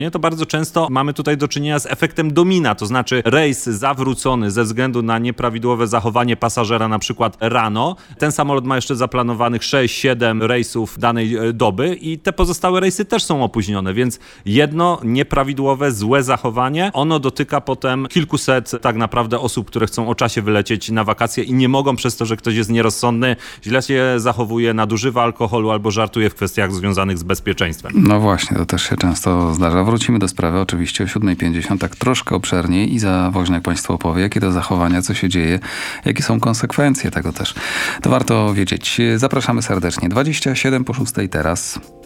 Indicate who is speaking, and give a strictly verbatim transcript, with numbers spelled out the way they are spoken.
Speaker 1: Nie, to bardzo często mamy tutaj do czynienia z efektem domina, to znaczy rejs zawrócony ze względu na nieprawidłowe zachowanie pasażera na przykład rano. Ten samolot ma jeszcze zaplanowanych sześć siedem rejsów danej doby i te pozostałe rejsy też są opóźnione, więc jedno nieprawidłowe, złe zachowanie, ono dotyka potem kilkuset tak naprawdę osób, które chcą o czasie wylecieć na wakacje i nie mogą przez to, że ktoś jest nierozsądny, źle się zachowuje, nadużywa alkoholu albo żartuje w kwestiach związanych z bezpieczeństwem.
Speaker 2: No właśnie, to też się często zdarza. Wrócimy do sprawy oczywiście o siódma pięćdziesiąt, tak troszkę obszerniej. Iza Woźniak Państwu opowie, jakie to zachowania, co się dzieje, jakie są konsekwencje tego też. To warto wiedzieć. Zapraszamy serdecznie. dwadzieścia siedem po szóstej teraz.